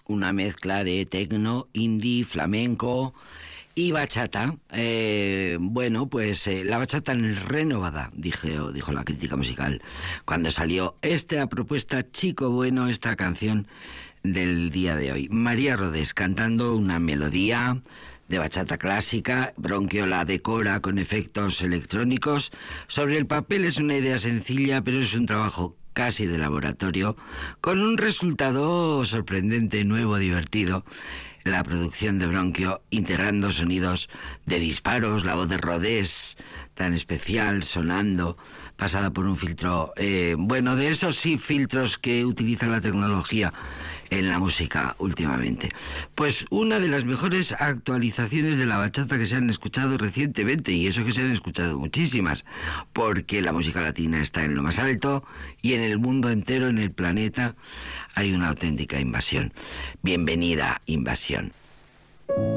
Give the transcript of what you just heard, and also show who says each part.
Speaker 1: una mezcla de tecno, indie, flamenco y bachata. La bachata renovada, dijo la crítica musical cuando salió esta propuesta Chico Bueno, esta canción del día de hoy. María Rodés cantando una melodía de bachata clásica. Bronquio la decora con efectos electrónicos. Sobre el papel es una idea sencilla, pero es un trabajo casi de laboratorio, con un resultado sorprendente, nuevo, divertido. La producción de Bronquio, integrando sonidos de disparos, la voz de Rodés, tan especial, sonando, pasada por un filtro, de esos sí filtros que utiliza la tecnología en la música últimamente. Pues una de las mejores actualizaciones de la bachata que se han escuchado recientemente, y eso que se han escuchado muchísimas, porque la música latina está en lo más alto y en el mundo entero, en el planeta, hay una auténtica invasión. Bienvenida, invasión.